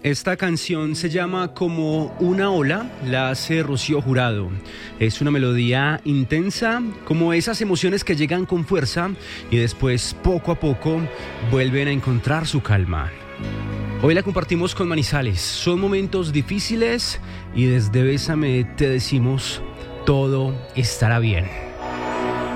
Esta canción se llama Como una ola, la hace Rocío Jurado. Es una melodía intensa, como esas emociones que llegan con fuerza y después, poco a poco, vuelven a encontrar su calma. Hoy la compartimos con Manizales. Son momentos difíciles y desde Bésame te decimos, todo estará bien.